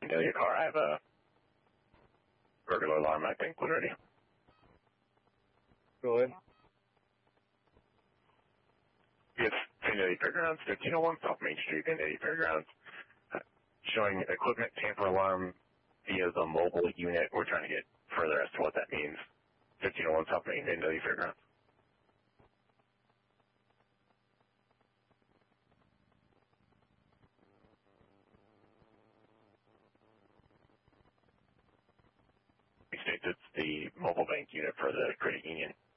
into your car. I have a burglar alarm, I think, already. Go ahead. Yes, Indy Fairgrounds, 1501 South Main Street, Indy Fairgrounds. Showing equipment tamper alarm via the mobile unit. We're trying to get further as to what that means. 1501 South Main, Indy Fairgrounds. States it's the mobile bank unit for the credit union.